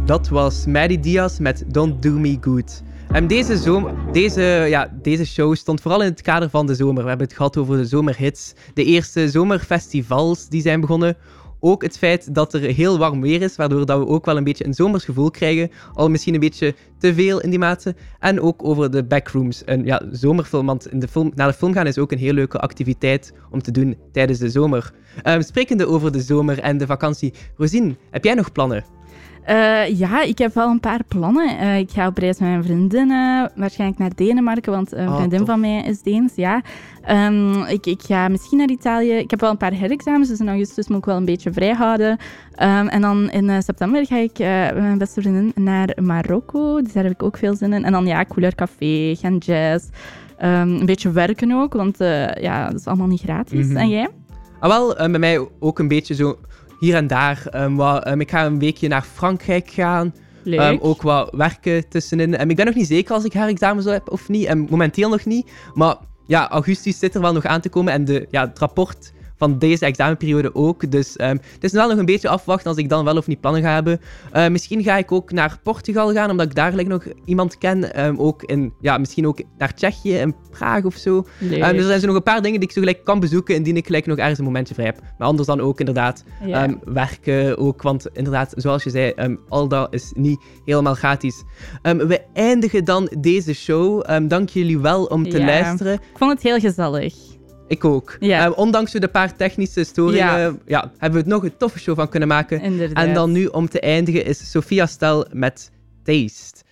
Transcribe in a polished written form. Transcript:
Dat was Maddie Diaz met Don't Do Me Good. Deze show stond vooral in het kader van de zomer. We hebben het gehad over de zomerhits, de eerste zomerfestivals die zijn begonnen. Ook het feit dat er heel warm weer is, waardoor dat we ook wel een beetje een zomers gevoel krijgen. Al misschien een beetje te veel in die mate. En ook over de backrooms. Een zomerfilm, want naar de film gaan is ook een heel leuke activiteit om te doen tijdens de zomer. Sprekende over de zomer en de vakantie. Rosien, heb jij nog plannen? Ja, ik heb wel een paar plannen. Ik ga op reis met mijn vriendinnen, waarschijnlijk naar Denemarken, want een vriendin van mij is Deens, ja. Ik ga misschien naar Italië. Ik heb wel een paar herexamens, dus in augustus moet ik wel een beetje vrij houden. En dan in september ga ik met mijn beste vriendin naar Marokko, dus daar heb ik ook veel zin in. En dan Couleur Café, gaan jazz, een beetje werken ook, want dat is allemaal niet gratis. Mm-hmm. En jij? Bij mij ook een beetje zo... Hier en daar. Ik ga een weekje naar Frankrijk gaan. Ook wat werken tussenin. Ik ben nog niet zeker als ik haar examen zo heb of niet. Momenteel nog niet. Maar ja, augustus zit er wel nog aan te komen. En het rapport van deze examenperiode ook. Dus het is wel nog een beetje afwachten als ik dan wel of niet plannen ga hebben. Misschien ga ik ook naar Portugal gaan, omdat ik daar nog iemand ken. Misschien ook naar Tsjechië en Praag of zo. Dus er zijn zo nog een paar dingen die ik zo gelijk kan bezoeken indien ik gelijk nog ergens een momentje vrij heb. Maar anders dan ook inderdaad werken ook. Want inderdaad, zoals je zei, al dat is niet helemaal gratis. We eindigen dan deze show. Dank jullie wel om te luisteren. Ik vond het heel gezellig. Ik ook. Ja. Ondanks de paar technische storingen hebben we het nog een toffe show van kunnen maken. Inderdaad. En dan nu om te eindigen is Sophia Stel met Taste.